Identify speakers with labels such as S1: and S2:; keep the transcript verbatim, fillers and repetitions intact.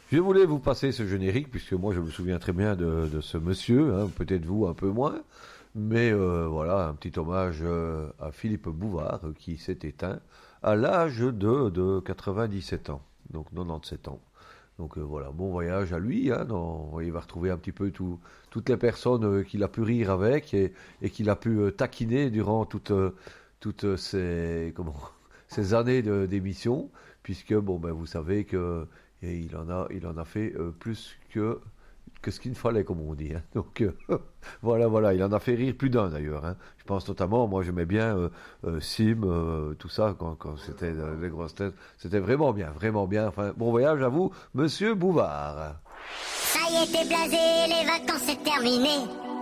S1: Je voulais vous passer ce générique, puisque moi je me souviens très bien de, de ce monsieur, hein, peut-être vous un peu moins, mais euh, voilà, un petit hommage euh, à Philippe Bouvard, euh, qui s'est éteint à l'âge de, de quatre-vingt-dix-sept ans, donc quatre-vingt-dix-sept ans. Donc euh, voilà, bon voyage à lui, hein, dans, il va retrouver un petit peu tout, toutes les personnes euh, qu'il a pu rire avec et, et qu'il a pu euh, taquiner durant toutes, euh, toutes ces, comment, ces années de- d'émission, puisque bon ben vous savez que et il en a, il en a fait euh, plus que que ce qu'il ne fallait, comme on dit. Hein. Donc euh, voilà, voilà, il en a fait rire plus d'un d'ailleurs. Hein. Je pense notamment, moi j'aimais bien euh, euh, Sim, euh, tout ça quand, quand c'était euh, les grosses têtes. C'était vraiment bien, vraiment bien. Enfin, bon voyage à vous, Monsieur Bouvard.
S2: Ça y est, t'es blasé, les vacances c'est terminé.